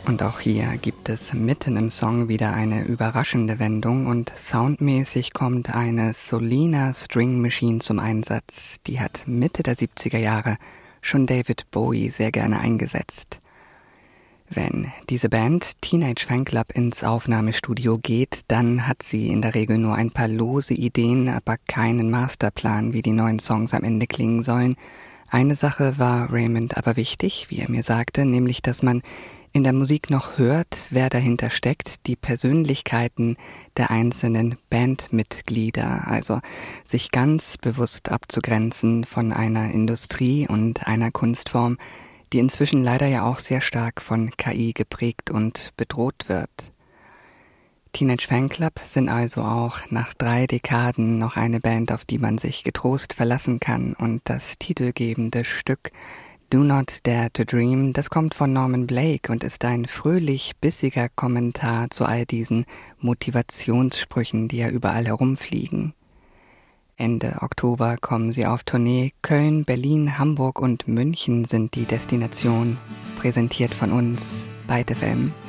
Und auch hier gibt es mitten im Song wieder eine überraschende Wendung und soundmäßig kommt eine Solina String Machine zum Einsatz. Die hat Mitte der 70er Jahre schon David Bowie sehr gerne eingesetzt. Wenn diese Band Teenage Fanclub ins Aufnahmestudio geht, dann hat sie in der Regel nur ein paar lose Ideen, aber keinen Masterplan, wie die neuen Songs am Ende klingen sollen. Eine Sache war Raymond aber wichtig, wie er mir sagte, nämlich, dass man in der Musik noch hört, wer dahinter steckt, die Persönlichkeiten der einzelnen Bandmitglieder, also sich ganz bewusst abzugrenzen von einer Industrie und einer Kunstform, die inzwischen leider ja auch sehr stark von KI geprägt und bedroht wird. Teenage Fanclub sind also auch nach 3 Dekaden noch eine Band, auf die man sich getrost verlassen kann, und das titelgebende Stück Do Not Dare to Dream, das kommt von Norman Blake und ist ein fröhlich bissiger Kommentar zu all diesen Motivationssprüchen, die ja überall herumfliegen. Ende Oktober kommen sie auf Tournee. Köln, Berlin, Hamburg und München sind die Destinationen, präsentiert von uns bei FM.